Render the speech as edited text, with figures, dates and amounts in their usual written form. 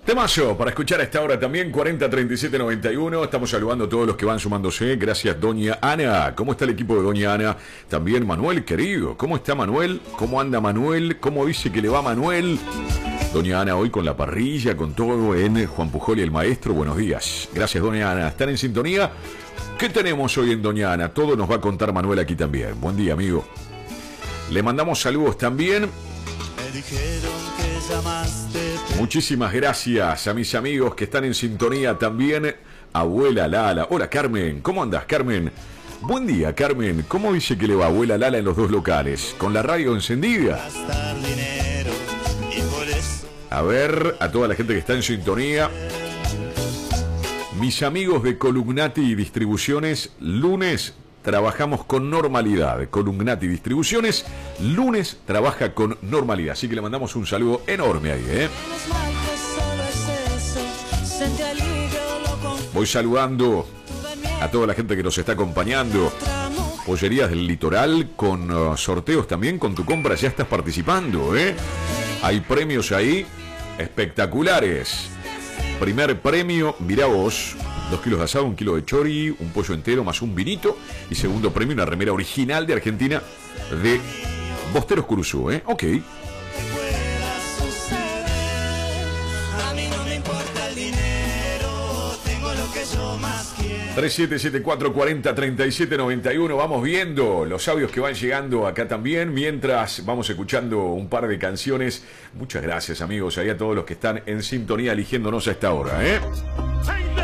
Temazo para escuchar a esta hora también, 40-37-91. Estamos saludando a todos los que van sumándose. Gracias, doña Ana. ¿Cómo está el equipo de doña Ana? También Manuel, querido. ¿Cómo está Manuel? ¿Cómo anda Manuel? ¿Cómo dice que le va Manuel? Doña Ana hoy con la parrilla, con todo en Juan Pujol y el maestro. Buenos días. Gracias, doña Ana. ¿Están en sintonía? ¿Qué tenemos hoy en doña Ana? Todo nos va a contar Manuel aquí también. Buen día, amigo. Le mandamos saludos también. Muchísimas gracias a mis amigos que están en sintonía también. Abuela Lala. Hola, Carmen. ¿Cómo andas, Carmen? Buen día, Carmen. ¿Cómo dice que le va abuela Lala en los dos locales? ¿Con la radio encendida? A ver, a toda la gente que está en sintonía. Mis amigos de Columnati Distribuciones, lunes trabajamos con normalidad. Columnati Distribuciones, lunes trabaja con normalidad. Así que le mandamos un saludo enorme ahí, ¿eh? Voy saludando a toda la gente que nos está acompañando. Pollerías del Litoral con sorteos también. Con tu compra ya estás participando, ¿eh? Hay premios ahí espectaculares. Primer premio, mirá vos, 2 kilos de asado, 1 kilo de chori, un pollo entero más un vinito. Y segundo premio, una remera original de Argentina de Bosteros Curuzú, ¿eh? Ok. 3774403791. Vamos viendo los audios que van llegando acá también, mientras vamos escuchando un par de canciones. Muchas gracias, amigos, ahí a todos los que están en sintonía eligiéndonos a esta hora, ¿eh?